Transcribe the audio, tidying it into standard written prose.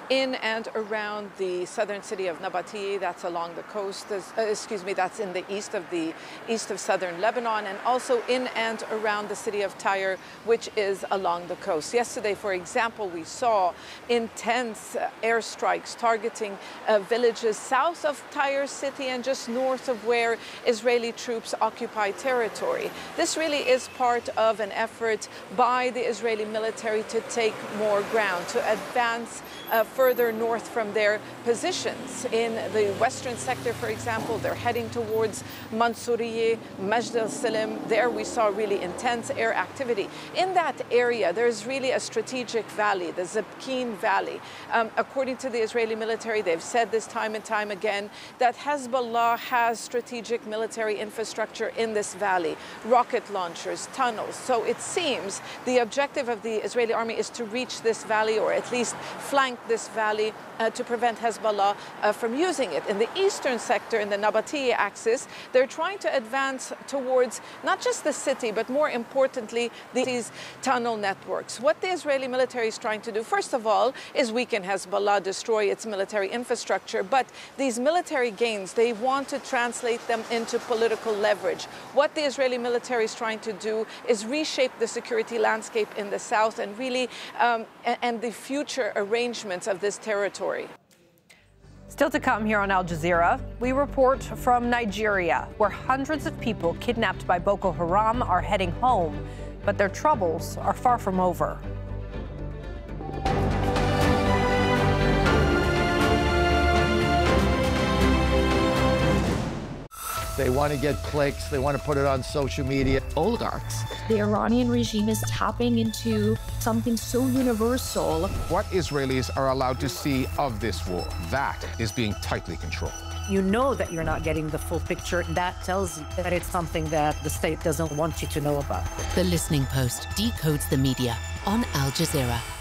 in and around the southern city of Nabatea, that's along the coast, that's in the east of southern Lebanon, and also in and around the city of Tyre, which is along the coast. Yesterday, for example, we saw intense airstrikes targeting villages south of Tyre city and just north of where Israeli troops occupy territory. This really is part of an effort by the Israeli military to take more ground, to advance further north from their positions. In the western sector, for example, they're heading towards Mansouriye, Majd al-Salim. There we saw really intense air activity. In that area, there's really a strategic valley, the Zabkeen Valley. According to the Israeli military, they've said this time and time again, that Hezbollah has strategic military infrastructure in this valley, rocket launchers, tunnels. So it seems the objective of the Israeli army is to reach this valley, or at least flank this valley, to prevent Hezbollah from using it. In the eastern sector, in the Nabatea axis, they're trying to advance towards not just the city, but more importantly, these tunnel networks. What the Israeli military is trying to do, first of all, is weaken Hezbollah, destroy its military infrastructure. But these military gains, they want to translate them into political leverage. What the Israeli military is trying to do is reshape the security landscape in the south and really and the future arrangements of this territory. Still to come here on Al Jazeera, we report from Nigeria, where hundreds of people kidnapped by Boko Haram are heading home, but their troubles are far from over. They want to get clicks. They want to put it on social media. Oligarchs. The Iranian regime is tapping into something so universal. What Israelis are allowed to see of this war, that is being tightly controlled. You know that you're not getting the full picture. That tells you that it's something that the state doesn't want you to know about. The Listening Post decodes the media on Al Jazeera.